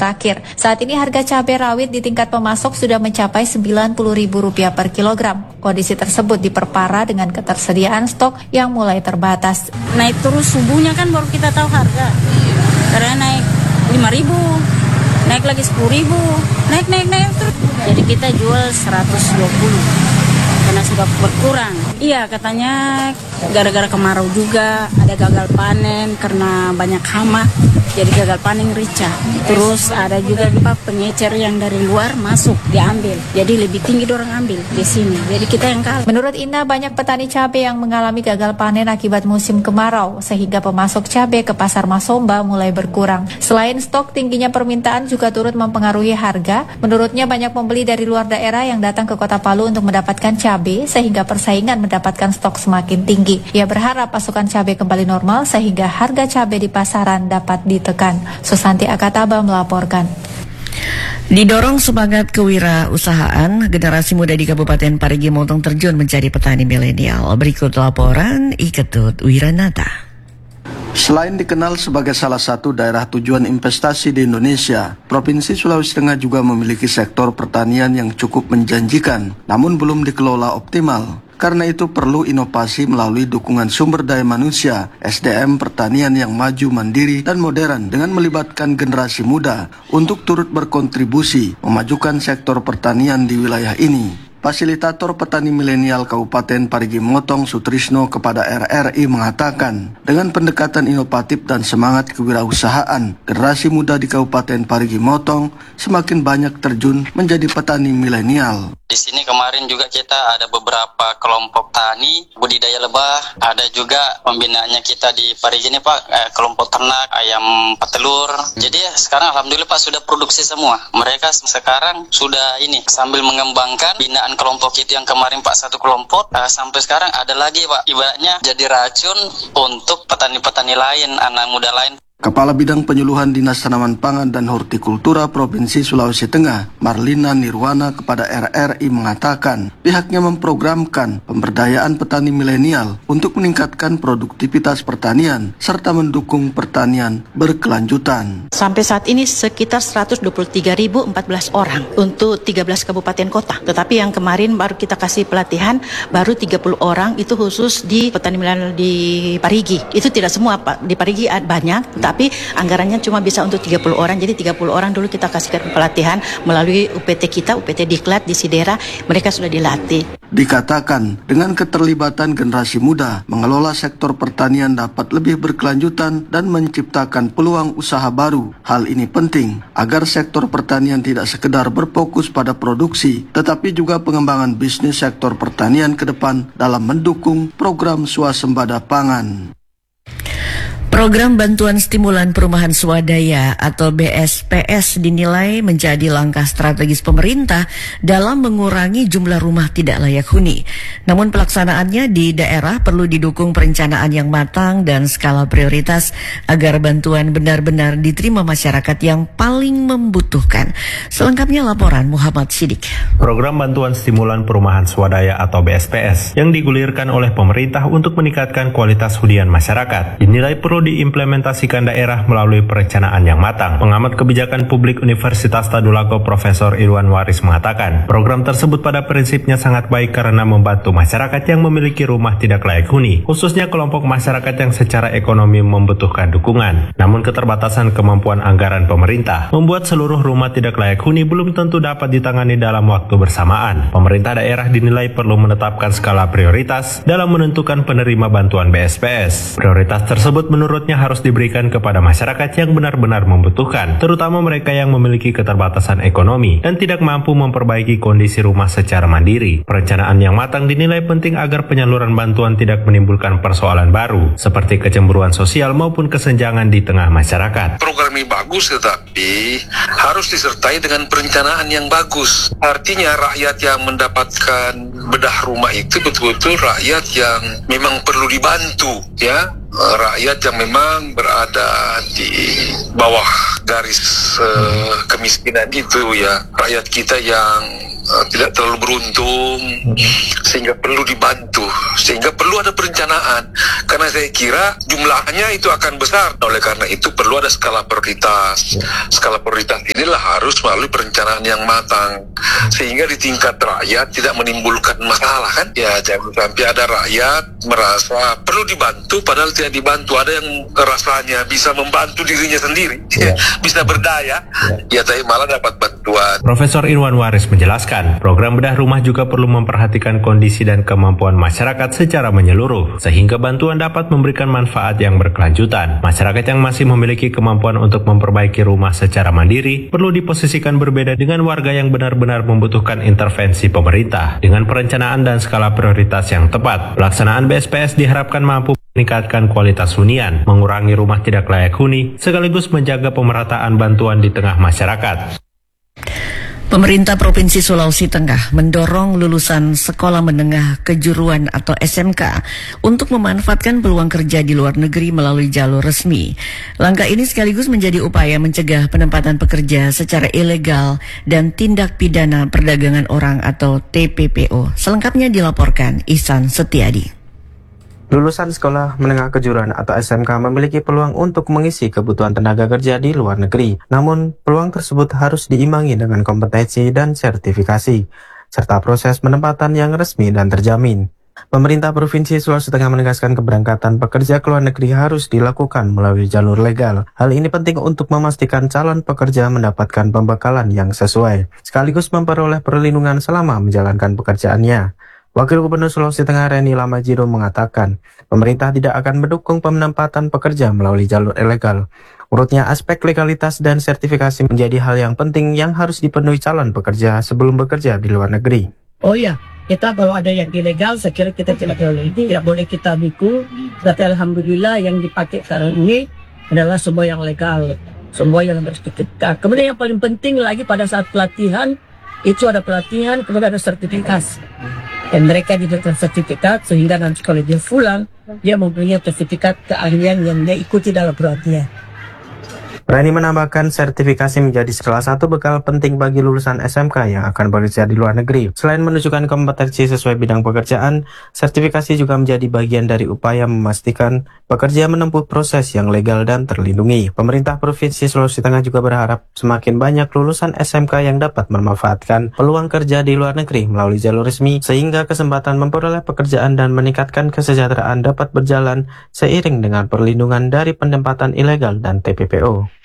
terakhir. Saat ini harga cabai rawit di tingkat pemasok sudah mencapai Rp90.000 per kilogram. Kondisi tersebut diperparah dengan ketersediaan stok yang mulai terbatas. Naik terus subuhnya kan baru kita tahu harga. Karena naik 5.000, naik lagi 10.000, naik terus. Jadi kita jual 120 karena sudah berkurang. Iya, katanya gara-gara kemarau juga, ada gagal panen karena banyak hama, jadi gagal panen rica. Terus ada juga pengecer yang dari luar masuk diambil, jadi lebih tinggi orang ambil di sini. Jadi kita yang kalah. Menurut Ina, banyak petani cabai yang mengalami gagal panen akibat musim kemarau, sehingga pemasok cabai ke pasar Masomba mulai berkurang. Selain stok, tingginya permintaan juga turut mempengaruhi harga. Menurutnya banyak pembeli dari luar daerah yang datang ke Kota Palu untuk mendapatkan cabai, sehingga persaingan mendapatkan stok semakin tinggi. Ia berharap pasokan cabai kembali normal sehingga harga cabai di pasaran dapat ditekan. Susanti Akataba melaporkan. Didorong semangat kewirausahaan, generasi muda di Kabupaten Parigi Motong terjun menjadi petani milenial. Berikut laporan Iketut Wiranata. Selain dikenal sebagai salah satu daerah tujuan investasi di Indonesia, Provinsi Sulawesi Tengah juga memiliki sektor pertanian yang cukup menjanjikan, namun belum dikelola optimal. Karena itu perlu inovasi melalui dukungan sumber daya manusia, SDM pertanian yang maju, mandiri, dan modern dengan melibatkan generasi muda untuk turut berkontribusi memajukan sektor pertanian di wilayah ini. Fasilitator Petani Milenial Kabupaten Parigi Motong Sutrisno kepada RRI mengatakan, dengan pendekatan inovatif dan semangat kewirausahaan, generasi muda di Kabupaten Parigi Motong semakin banyak terjun menjadi petani milenial. Di sini kemarin juga kita ada beberapa kelompok tani budidaya lebah, ada juga pembinaannya kita di Parigi ini Pak, kelompok ternak ayam petelur. Jadi sekarang alhamdulillah Pak sudah produksi semua. Mereka sekarang sudah ini sambil mengembangkan binaan kelompok itu yang kemarin Pak satu kelompok, sampai sekarang ada lagi Pak, ibaratnya jadi racun untuk petani-petani lain, anak muda lain. Kepala Bidang Penyuluhan Dinas Tanaman Pangan dan Hortikultura Provinsi Sulawesi Tengah, Marlina Nirwana kepada RRI mengatakan, pihaknya memprogramkan pemberdayaan petani milenial untuk meningkatkan produktivitas pertanian serta mendukung pertanian berkelanjutan. Sampai saat ini sekitar 123.014 orang untuk 13 kabupaten kota. Tetapi yang kemarin baru kita kasih pelatihan baru 30 orang, itu khusus di petani milenial di Parigi. Itu tidak semua Pak, di Parigi banyak, tapi anggarannya cuma bisa untuk 30 orang. Jadi 30 orang dulu kita kasihkan pelatihan melalui UPT kita, UPT Diklat di Sidera, mereka sudah dilatih. Dikatakan, dengan keterlibatan generasi muda, mengelola sektor pertanian dapat lebih berkelanjutan dan menciptakan peluang usaha baru. Hal ini penting agar sektor pertanian tidak sekedar berfokus pada produksi, tetapi juga pengembangan bisnis sektor pertanian ke depan dalam mendukung program swasembada pangan. Program Bantuan Stimulan Perumahan Swadaya atau BSPS dinilai menjadi langkah strategis pemerintah dalam mengurangi jumlah rumah tidak layak huni. Namun pelaksanaannya di daerah perlu didukung perencanaan yang matang dan skala prioritas agar bantuan benar-benar diterima masyarakat yang paling membutuhkan. Selengkapnya laporan Muhammad Sidik. Program Bantuan Stimulan Perumahan Swadaya atau BSPS yang digulirkan oleh pemerintah untuk meningkatkan kualitas hunian masyarakat dinilai perlu diimplementasikan daerah melalui perencanaan yang matang. Pengamat kebijakan publik Universitas Tadulako Profesor Irwan Waris mengatakan, program tersebut pada prinsipnya sangat baik karena membantu masyarakat yang memiliki rumah tidak layak huni, khususnya kelompok masyarakat yang secara ekonomi membutuhkan dukungan. Namun keterbatasan kemampuan anggaran pemerintah membuat seluruh rumah tidak layak huni belum tentu dapat ditangani dalam waktu bersamaan. Pemerintah daerah dinilai perlu menetapkan skala prioritas dalam menentukan penerima bantuan BSPS. Prioritas tersebut menurutnya harus diberikan kepada masyarakat yang benar-benar membutuhkan, terutama mereka yang memiliki keterbatasan ekonomi dan tidak mampu memperbaiki kondisi rumah secara mandiri. Perencanaan yang matang dinilai penting agar penyaluran bantuan tidak menimbulkan persoalan baru, seperti kecemburuan sosial maupun kesenjangan di tengah masyarakat. Program ini bagus, tetapi harus disertai dengan perencanaan yang bagus. Artinya rakyat yang mendapatkan bedah rumah itu betul-betul rakyat yang memang perlu dibantu, ya. rakyat yang memang berada di bawah garis kemiskinan itu ya, rakyat kita yang tidak terlalu beruntung, sehingga perlu dibantu, sehingga perlu ada perencanaan, karena saya kira jumlahnya itu akan besar. Oleh karena itu perlu ada skala prioritas. Skala prioritas inilah harus melalui perencanaan yang matang, sehingga di tingkat rakyat tidak menimbulkan masalah kan. Ya, jangan sampai ada rakyat merasa perlu dibantu padahal tidak dibantu. Ada yang rasanya bisa membantu dirinya sendiri, bisa berdaya, ya tapi malah dapat bantuan. Profesor Irwan Waris menjelaskan, program bedah rumah juga perlu memperhatikan kondisi dan kemampuan masyarakat secara menyeluruh, sehingga bantuan dapat memberikan manfaat yang berkelanjutan. Masyarakat yang masih memiliki kemampuan untuk memperbaiki rumah secara mandiri perlu diposisikan berbeda dengan warga yang benar-benar membutuhkan intervensi pemerintah dengan perencanaan dan skala prioritas yang tepat. Pelaksanaan BSPS diharapkan mampu meningkatkan kualitas hunian, mengurangi rumah tidak layak huni, sekaligus menjaga pemerataan bantuan di tengah masyarakat. Pemerintah Provinsi Sulawesi Tengah mendorong lulusan sekolah menengah kejuruan atau SMK untuk memanfaatkan peluang kerja di luar negeri melalui jalur resmi. Langkah ini sekaligus menjadi upaya mencegah penempatan pekerja secara ilegal dan tindak pidana perdagangan orang atau TPPO. Selengkapnya dilaporkan Ihsan Setiadi. Lulusan sekolah menengah kejuruan atau SMK memiliki peluang untuk mengisi kebutuhan tenaga kerja di luar negeri. Namun, peluang tersebut harus diimbangi dengan kompetensi dan sertifikasi, serta proses penempatan yang resmi dan terjamin. Pemerintah Provinsi Sulawesi Tengah menegaskan keberangkatan pekerja ke luar negeri harus dilakukan melalui jalur legal. Hal ini penting untuk memastikan calon pekerja mendapatkan pembekalan yang sesuai, sekaligus memperoleh perlindungan selama menjalankan pekerjaannya. Wakil Gubernur Sulawesi Tengah Reni Lamajiro mengatakan, pemerintah tidak akan mendukung penempatan pekerja melalui jalur ilegal. Menurutnya, aspek legalitas dan sertifikasi menjadi hal yang penting yang harus dipenuhi calon pekerja sebelum bekerja di luar negeri. Oh ya, kita kalau ada yang ilegal, saya kira kita tidak boleh ini, tidak boleh kita biku. Tapi alhamdulillah yang dipakai sekarang ini adalah semua yang legal, semua yang bersertifikat. Kemudian yang paling penting lagi pada saat pelatihan, itu ada pelatihan, kemudian ada sertifikasi. Dan mereka diberikan sertifikat sehingga nanti kalau dia pulang, dia mempunyai sertifikat keahlian yang dia ikuti dalam pelatihan. Rani menambahkan sertifikasi menjadi salah satu bekal penting bagi lulusan SMK yang akan bekerja di luar negeri. Selain menunjukkan kompetensi sesuai bidang pekerjaan, sertifikasi juga menjadi bagian dari upaya memastikan pekerja menempuh proses yang legal dan terlindungi. Pemerintah Provinsi Sulawesi Tengah juga berharap semakin banyak lulusan SMK yang dapat memanfaatkan peluang kerja di luar negeri melalui jalur resmi, sehingga kesempatan memperoleh pekerjaan dan meningkatkan kesejahteraan dapat berjalan seiring dengan perlindungan dari penempatan ilegal dan TPPO.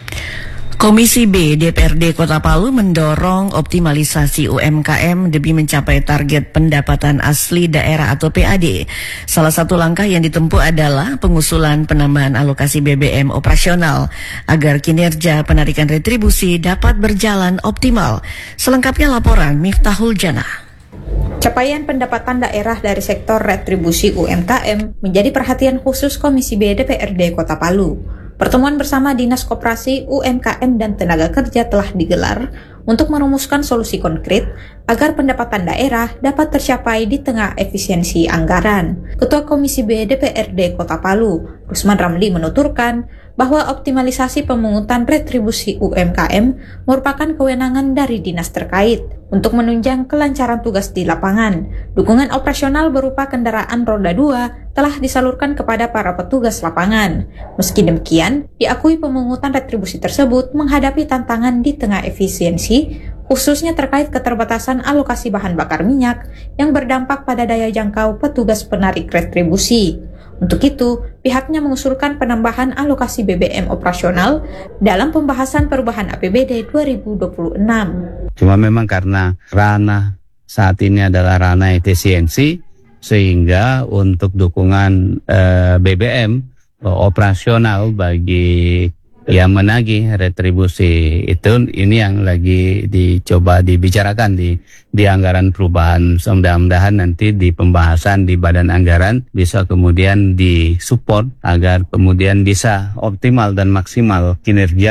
Komisi B DPRD Kota Palu mendorong optimalisasi UMKM demi mencapai target pendapatan asli daerah atau PAD. Salah satu langkah yang ditempuh adalah pengusulan penambahan alokasi BBM operasional agar kinerja penarikan retribusi dapat berjalan optimal. Selengkapnya laporan Miftahul Jannah. Capaian pendapatan daerah dari sektor retribusi UMKM menjadi perhatian khusus Komisi B DPRD Kota Palu. Pertemuan bersama Dinas Koperasi, UMKM, dan Tenaga Kerja telah digelar untuk merumuskan solusi konkret agar pendapatan daerah dapat tercapai di tengah efisiensi anggaran. Ketua Komisi B DPRD Kota Palu, Rusman Ramli, menuturkan bahwa optimalisasi pemungutan retribusi UMKM merupakan kewenangan dari dinas terkait untuk menunjang kelancaran tugas di lapangan. Dukungan operasional berupa kendaraan roda 2 telah disalurkan kepada para petugas lapangan. Meski demikian, diakui pemungutan retribusi tersebut menghadapi tantangan di tengah efisiensi, khususnya terkait keterbatasan alokasi bahan bakar minyak yang berdampak pada daya jangkau petugas penarik retribusi. Untuk itu, pihaknya mengusulkan penambahan alokasi BBM operasional dalam pembahasan perubahan APBD 2026. Cuma memang karena ranah saat ini adalah ranah efisiensi, sehingga untuk dukungan BBM operasional bagi yang menagih retribusi itu, ini yang lagi dicoba dibicarakan di anggaran perubahan. Mudah-mudahan nanti di pembahasan di badan anggaran bisa kemudian disupport agar kemudian bisa optimal dan maksimal kinerja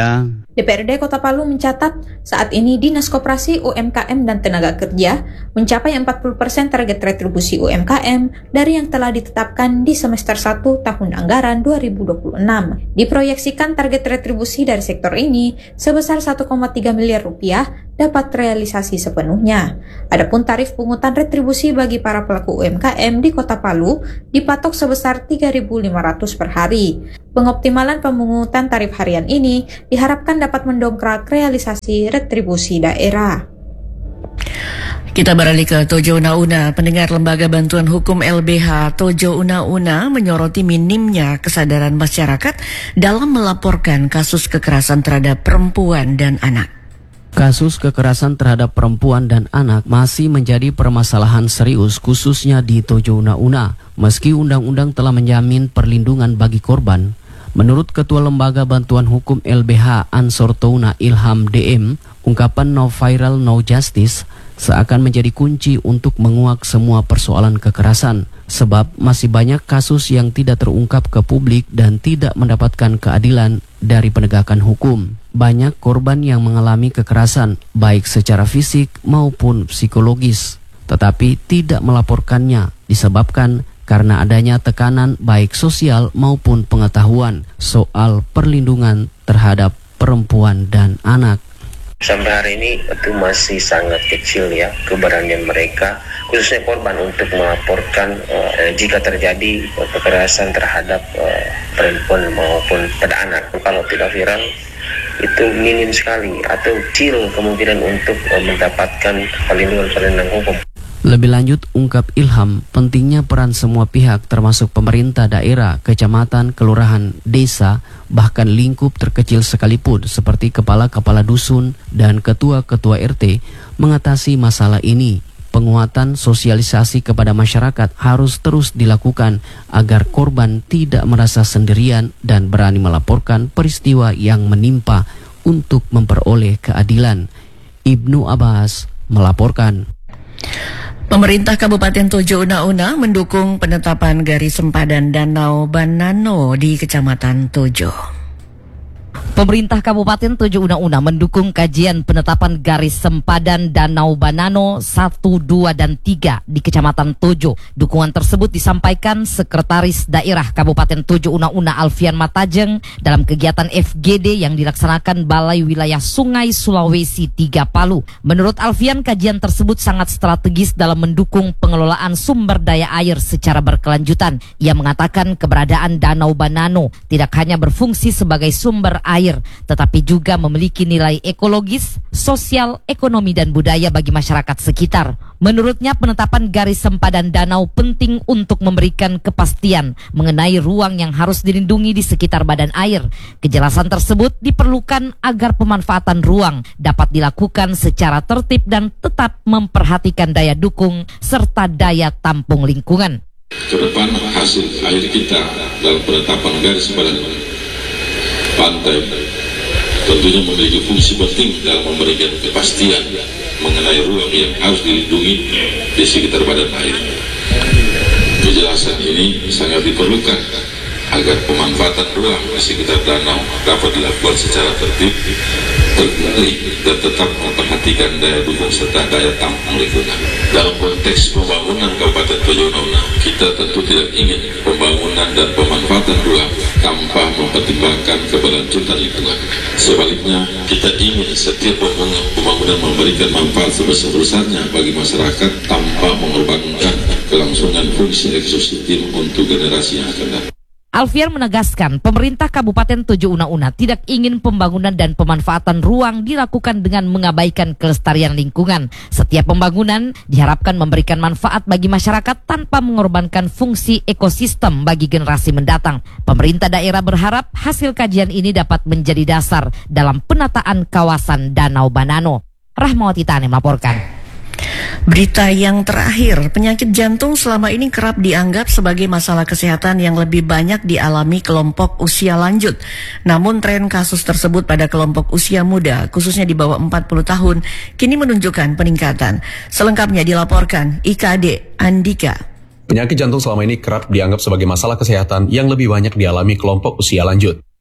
DPRD Kota Palu mencatat saat ini Dinas Koperasi, UMKM, dan Tenaga Kerja mencapai 40% target retribusi UMKM dari yang telah ditetapkan di semester 1 tahun anggaran 2026. Diproyeksikan target retribusi dari sektor ini sebesar 1,3 miliar rupiah dapat realisasi sepenuhnya. Adapun tarif pungutan retribusi bagi para pelaku UMKM di Kota Palu dipatok sebesar 3.500 per hari. Pengoptimalan pemungutan tarif harian ini diharapkan dapat mendongkrak realisasi retribusi daerah. Kita beralih ke Tojo Una-Una. Pendengar Lembaga Bantuan Hukum LBH Tojo Una-Una menyoroti minimnya kesadaran masyarakat dalam melaporkan kasus kekerasan terhadap perempuan dan anak. Kasus kekerasan terhadap perempuan dan anak masih menjadi permasalahan serius khususnya di Tojo Una-Una. Meski undang-undang telah menjamin perlindungan bagi korban, menurut Ketua Lembaga Bantuan Hukum LBH Ansor Touna Ilham DM, ungkapan no viral no justice seakan menjadi kunci untuk menguak semua persoalan kekerasan, sebab masih banyak kasus yang tidak terungkap ke publik dan tidak mendapatkan keadilan dari penegakan hukum. Banyak korban yang mengalami kekerasan, baik secara fisik maupun psikologis, tetapi tidak melaporkannya disebabkan karena adanya tekanan baik sosial maupun pengetahuan soal perlindungan terhadap perempuan dan anak. Sampai hari ini itu masih sangat kecil ya keberanian mereka, khususnya korban, untuk melaporkan jika terjadi kekerasan terhadap perempuan maupun pada anak. Kalau tidak viral itu minim sekali atau kecil kemungkinan untuk mendapatkan perlindungan hukum. Lebih lanjut, ungkap Ilham, pentingnya peran semua pihak termasuk pemerintah daerah, kecamatan, kelurahan, desa, bahkan lingkup terkecil sekalipun seperti kepala-kepala dusun dan ketua-ketua RT mengatasi masalah ini. Penguatan sosialisasi kepada masyarakat harus terus dilakukan agar korban tidak merasa sendirian dan berani melaporkan peristiwa yang menimpa untuk memperoleh keadilan. Ibnu Abbas melaporkan. Pemerintah Kabupaten Tojo Una-Una mendukung penetapan garis sempadan Danau Banano di Kecamatan Tojo. Pemerintah Kabupaten Tojo Una-Una mendukung kajian penetapan garis sempadan Danau Banano 1, 2, dan 3 di Kecamatan Tojo. Dukungan tersebut disampaikan Sekretaris Daerah Kabupaten Tojo Una-Una Alfian Matajeng dalam kegiatan FGD yang dilaksanakan Balai Wilayah Sungai Sulawesi 3 Palu. Menurut Alfian, kajian tersebut sangat strategis dalam mendukung pengelolaan sumber daya air secara berkelanjutan. Ia mengatakan keberadaan Danau Banano tidak hanya berfungsi sebagai sumber air, tetapi juga memiliki nilai ekologis, sosial, ekonomi, dan budaya bagi masyarakat sekitar. Menurutnya, penetapan garis sempadan danau penting untuk memberikan kepastian mengenai ruang yang harus dilindungi di sekitar badan air. Kejelasan tersebut diperlukan agar pemanfaatan ruang dapat dilakukan secara tertib dan tetap memperhatikan daya dukung serta daya tampung lingkungan. Kedepan hasil air kita dalam penetapan garis sempadan pantai tentunya memiliki fungsi penting dalam memberikan kepastian mengenai ruang yang harus dilindungi di sekitar badan air. Kejelasan ini sangat diperlukan agar pemanfaatan ruang di sekitar danau dapat dilakukan secara tertib, terkendali, dan tetap memperhatikan daya dukung serta daya tampung lingkungan. Dalam konteks pembangunan Kabupaten Tojo Una-Una, kita tentu tidak ingin pembangunan dan pemanfaatan ruang tanpa mempertimbangkan keberlanjutan lingkungan. Sebaliknya, kita ingin setiap pembangunan memberikan manfaat sebesar-besarnya bagi masyarakat tanpa mengorbankan kelangsungan fungsi ekosistem untuk generasi yang akan datang. Alfian menegaskan pemerintah Kabupaten Tojo Una-Una tidak ingin pembangunan dan pemanfaatan ruang dilakukan dengan mengabaikan kelestarian lingkungan. Setiap pembangunan diharapkan memberikan manfaat bagi masyarakat tanpa mengorbankan fungsi ekosistem bagi generasi mendatang. Pemerintah daerah berharap hasil kajian ini dapat menjadi dasar dalam penataan kawasan Danau Banano. Rahmawati Tane melaporkan. Berita yang terakhir, penyakit jantung selama ini kerap dianggap sebagai masalah kesehatan yang lebih banyak dialami kelompok usia lanjut. Namun tren kasus tersebut pada kelompok usia muda, khususnya di bawah 40 tahun, kini menunjukkan peningkatan. Selengkapnya dilaporkan IKD Andika. Penyakit jantung selama ini kerap dianggap sebagai masalah kesehatan yang lebih banyak dialami kelompok usia lanjut.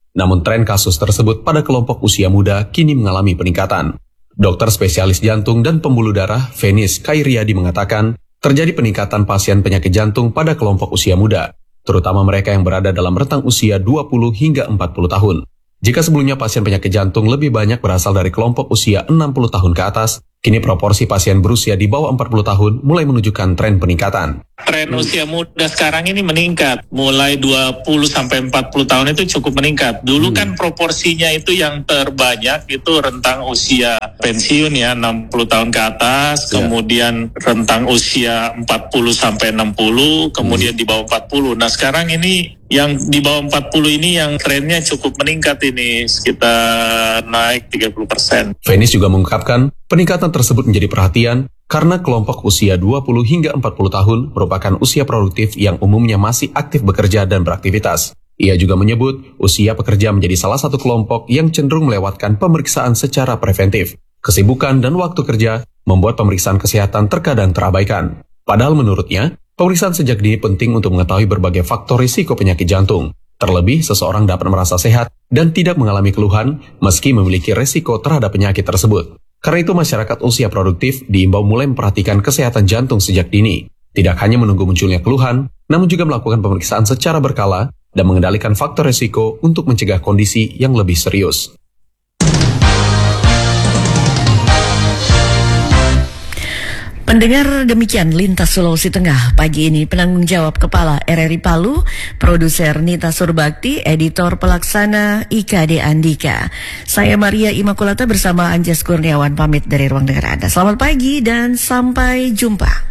Namun tren kasus tersebut pada kelompok usia muda kini mengalami peningkatan. Dokter spesialis jantung dan pembuluh darah Fenis Kairiadi mengatakan terjadi peningkatan pasien penyakit jantung pada kelompok usia muda, terutama mereka yang berada dalam rentang usia 20 hingga 40 tahun. Jika sebelumnya pasien penyakit jantung lebih banyak berasal dari kelompok usia 60 tahun ke atas, kini proporsi pasien berusia di bawah 40 tahun mulai menunjukkan tren peningkatan. Tren usia muda sekarang ini meningkat, mulai 20 sampai 40 tahun itu cukup meningkat. Dulu kan proporsinya itu yang terbanyak itu rentang usia pensiun ya 60 tahun ke atas, kemudian rentang usia 40 sampai 60, kemudian di bawah 40. Nah sekarang ini yang di bawah 40 ini yang trennya cukup meningkat ini, sekitar naik 30%. Fenis juga mengungkapkan peningkatan tersebut menjadi perhatian karena kelompok usia 20 hingga 40 tahun merupakan usia produktif yang umumnya masih aktif bekerja dan beraktivitas. Ia juga menyebut usia pekerja menjadi salah satu kelompok yang cenderung melewatkan pemeriksaan secara preventif. Kesibukan dan waktu kerja membuat pemeriksaan kesehatan terkadang terabaikan. Padahal menurutnya, pemeriksaan sejak dini penting untuk mengetahui berbagai faktor risiko penyakit jantung. Terlebih, seseorang dapat merasa sehat dan tidak mengalami keluhan meski memiliki risiko terhadap penyakit tersebut. Karena itu masyarakat usia produktif diimbau mulai memperhatikan kesehatan jantung sejak dini. Tidak hanya menunggu munculnya keluhan, namun juga melakukan pemeriksaan secara berkala dan mengendalikan faktor risiko untuk mencegah kondisi yang lebih serius. Pendengar, demikian Lintas Sulawesi Tengah pagi ini. Penanggung jawab Kepala RRI Palu, Produser Nita Surbakti, Editor Pelaksana IKD Andika. Saya Maria Imakulata bersama Anjas Kurniawan pamit dari ruang dengar Anda. Selamat pagi dan sampai jumpa.